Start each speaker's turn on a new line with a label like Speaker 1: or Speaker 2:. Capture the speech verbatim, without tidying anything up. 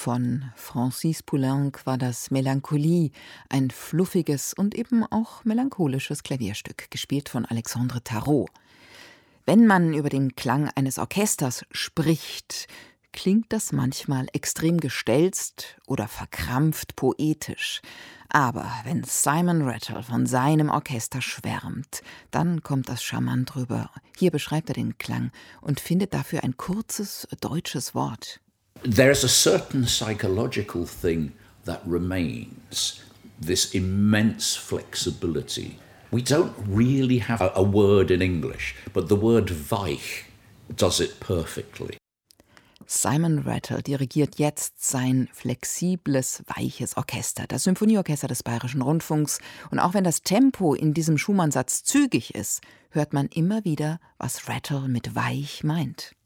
Speaker 1: Von Francis Poulenc war das Melancholie, ein fluffiges und eben auch melancholisches Klavierstück, gespielt von Alexandre Tarot. Wenn man über den Klang eines Orchesters spricht, klingt das manchmal extrem gestelzt oder verkrampft poetisch. Aber wenn Simon Rattle von seinem Orchester schwärmt, dann kommt das charmant rüber. Hier beschreibt er den Klang und findet dafür ein kurzes deutsches Wort.
Speaker 2: There's a certain psychological thing that remains, this immense flexibility. We don't really have a, a word in English, but the word weich does it perfectly.
Speaker 1: Simon Rattle dirigiert jetzt sein flexibles, weiches Orchester, das Symphonieorchester des Bayerischen Rundfunks. Und auch wenn das Tempo in diesem Schumann-Satz zügig ist, hört man immer wieder, was Rattle mit weich meint.